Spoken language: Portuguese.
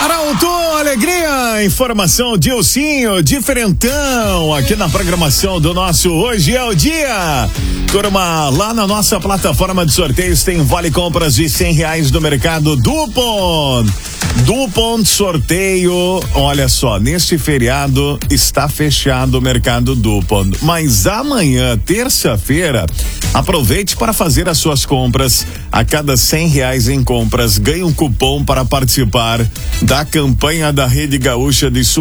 Arauto, alegria, informação, Dilcinho, diferentão, aqui na programação do nosso Hoje é o Dia. Turma, lá na nossa plataforma de sorteios tem vale compras de R$100 do mercado Dupont. Dupont sorteio, olha só, neste feriado está fechado o mercado Dupont, mas amanhã, terça-feira, aproveite para fazer as suas compras. A cada R$100 em compras, ganhe um cupom para participar da campanha da Rede Gaúcha de